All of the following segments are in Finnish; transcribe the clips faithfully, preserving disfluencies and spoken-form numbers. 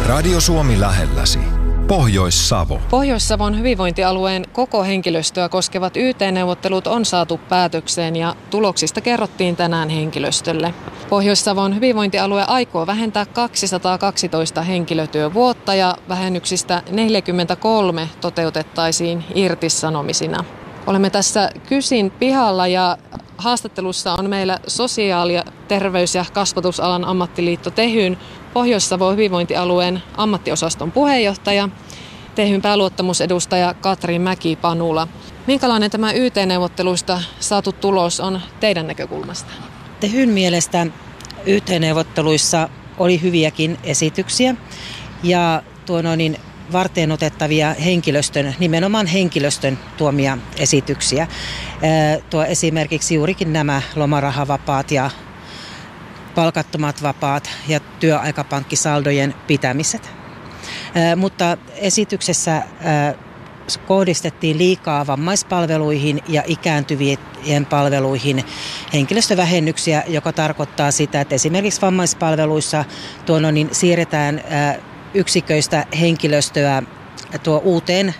Radio Suomi lähelläsi. Pohjois-Savo. Pohjois-Savon hyvinvointialueen koko henkilöstöä koskevat Y T-neuvottelut on saatu päätökseen ja tuloksista kerrottiin tänään henkilöstölle. Pohjois-Savon hyvinvointialue aikoo vähentää kaksisataakaksitoista henkilötyövuotta ja vähennyksistä neljäkymmentäkolme toteutettaisiin irtisanomisina. Olemme tässä Kysin pihalla ja haastattelussa on meillä sosiaali- ja terveys- ja kasvatusalan ammattiliitto Tehyn Pohjois-Savon hyvinvointialueen ammattiosaston puheenjohtaja, Tehyn pääluottamusedustaja Katri Mäki-Panula. Minkälainen tämä Y T-neuvotteluista saatu tulos on teidän näkökulmasta? Tehyn mielestä Y T-neuvotteluissa oli hyviäkin esityksiä ja tuo noin varteen otettavia henkilöstön, nimenomaan henkilöstön tuomia esityksiä. Tuo esimerkiksi juurikin nämä lomarahavapaat ja palkattomat vapaat ja työaikapankkisaldojen pitämiset. Mutta esityksessä kohdistettiin liikaa vammaispalveluihin ja ikääntyvien palveluihin henkilöstövähennyksiä, joka tarkoittaa sitä, että esimerkiksi vammaispalveluissa tuono, niin siirretään yksiköistä henkilöstöä tuo uuteen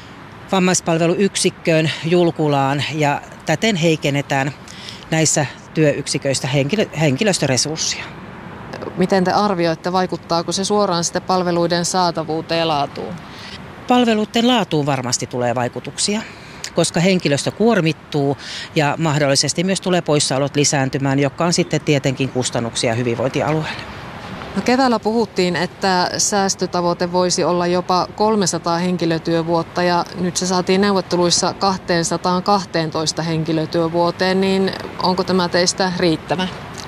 vammaispalveluyksikköön Julkulaan ja täten heikennetään näissä työyksiköistä henkilö, henkilöstöresurssia. Miten te arvioitte, vaikuttaako se suoraan sitten palveluiden saatavuuteen ja laatuun? Palveluiden laatuun varmasti tulee vaikutuksia, koska henkilöstö kuormittuu ja mahdollisesti myös tulee poissaolot lisääntymään, joka on sitten tietenkin kustannuksia hyvinvointialueelle. No keväällä puhuttiin, että säästötavoite voisi olla jopa kolmesataa henkilötyövuotta ja nyt se saatiin neuvotteluissa kaksisataakaksitoista henkilötyövuoteen, niin onko tämä teistä riittävä?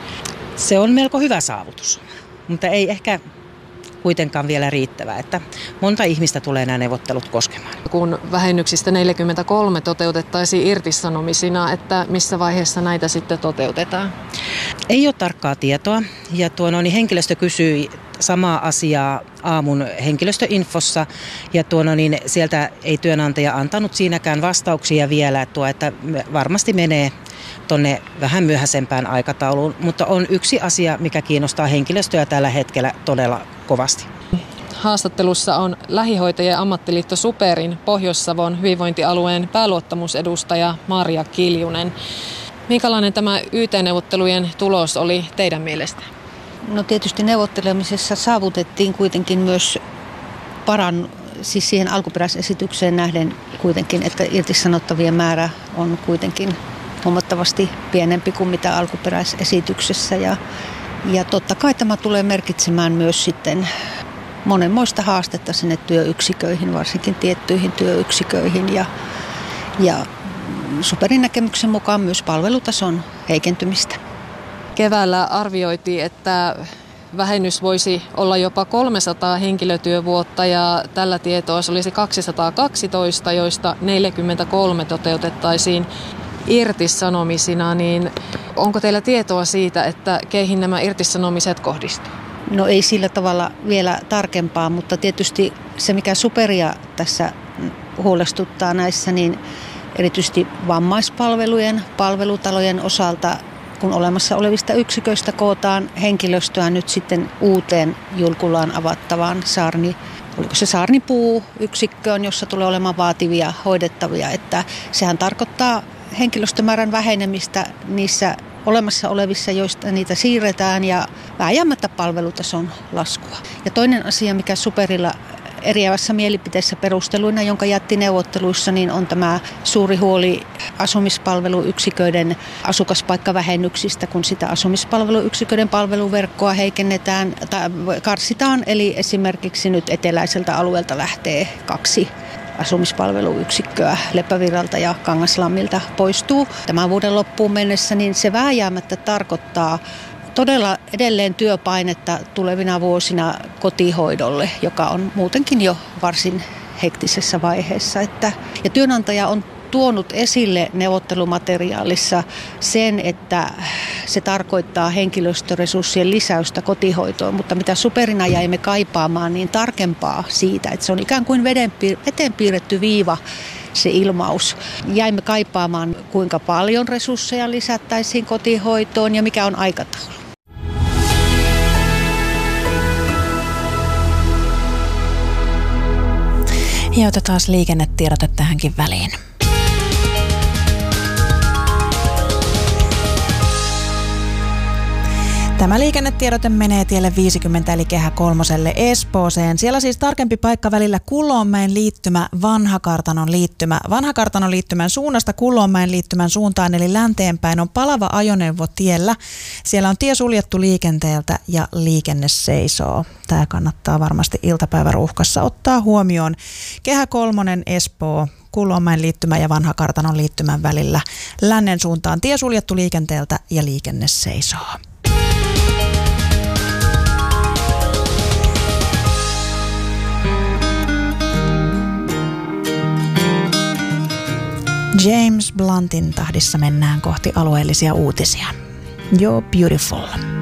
Se on melko hyvä saavutus, mutta ei ehkä kuitenkaan vielä riittävää, että monta ihmistä tulee nämä neuvottelut koskemaan. Kun vähennyksistä neljäkymmentäkolme toteutettaisiin irtisanomisina, että missä vaiheessa näitä sitten toteutetaan? Ei ole tarkkaa tietoa ja tuo no, niin henkilöstö kysyi samaa asiaa aamun henkilöstöinfossa ja tuo, no, niin sieltä ei työnantaja antanut siinäkään vastauksia vielä, tuo, että varmasti menee tuonne vähän myöhäisempään aikatauluun, mutta on yksi asia, mikä kiinnostaa henkilöstöä tällä hetkellä todella kovasti. Haastattelussa on lähihoitajien ammattiliitto SuPerin Pohjois-Savon hyvinvointialueen pääluottamusedustaja Marja Kiljunen. Minkälainen tämä Y T-neuvottelujen tulos oli teidän mielestä? No tietysti neuvottelemisessa saavutettiin kuitenkin myös paran, siis siihen alkuperäisesitykseen nähden kuitenkin, että irtisanottavien määrä on kuitenkin huomattavasti pienempi kuin mitä alkuperäisesityksessä. Ja, ja totta kai tämä tulee merkitsemään myös sitten monenmoista haastetta sinne työyksiköihin, varsinkin tiettyihin työyksiköihin. Ja, ja SuPerin näkemyksen mukaan myös palvelutason heikentymistä. Keväällä arvioitiin, että vähennys voisi olla jopa kolmesataa henkilötyövuotta ja tällä tietoa se olisi kaksisataakaksitoista, joista neljäkymmentäkolme toteutettaisiin irtisanomisina. Niin onko teillä tietoa siitä, että keihin nämä irtisanomiset kohdistuvat? No ei sillä tavalla vielä tarkempaa, mutta tietysti se mikä SuPeria tässä huolestuttaa näissä, niin erityisesti vammaispalvelujen, palvelutalojen osalta, kun olemassa olevista yksiköistä kootaan henkilöstöä nyt sitten uuteen Julkulaan avattavaan Saarni, oliko se Saarnipuu-yksikköön, jossa tulee olemaan vaativia hoidettavia, että sehän tarkoittaa henkilöstömäärän vähenemistä niissä olemassa olevissa, joista niitä siirretään ja vääjäämättä palvelutason laskua. Ja toinen asia, mikä SuPerilla eriävässä mielipiteessä perusteluina, jonka jätti neuvotteluissa, niin on tämä suuri huoli asumispalveluyksiköiden asukaspaikkavähennyksistä, kun sitä asumispalveluyksiköiden palveluverkkoa heikennetään tai karsitaan. Eli esimerkiksi nyt eteläiseltä alueelta lähtee kaksi asumispalveluyksikköä Leppävirralta ja Kangaslammilta poistuu tämän vuoden loppuun mennessä, niin se vääjäämättä tarkoittaa todella edelleen työpainetta tulevina vuosina kotihoidolle, joka on muutenkin jo varsin hektisessä vaiheessa. Että, ja työnantaja on tuonut esille neuvottelumateriaalissa sen, että se tarkoittaa henkilöstöresurssien lisäystä kotihoitoon, mutta mitä SuPerina jäimme kaipaamaan, niin tarkempaa siitä, että se on ikään kuin veteen piirretty viiva se ilmaus. Jäimme kaipaamaan, kuinka paljon resursseja lisättäisiin kotihoitoon ja mikä on aikataulu. Ja otetaan liikennetiedote tähänkin väliin. Tämä liikennetiedote menee tielle viisikymmentä eli Kehä kolmoselle Espooseen. Siellä siis tarkempi paikka välillä Kuloonmäen liittymä, Vanhakartanon liittymä. Vanhakartanon liittymän suunnasta Kuloonmäen liittymän suuntaan eli länteenpäin on palava ajoneuvo tiellä. Siellä on tie suljettu liikenteeltä ja liikenne seisoo. Tämä kannattaa varmasti iltapäiväruuhkassa ottaa huomioon. Kehä kolmonen Espoo. Kuloonmäen liittymä ja Vanhakartanon liittymän välillä lännen suuntaan tie suljettu liikenteeltä ja liikenne seisoo. James Bluntin tahdissa mennään kohti alueellisia uutisia. You're beautiful.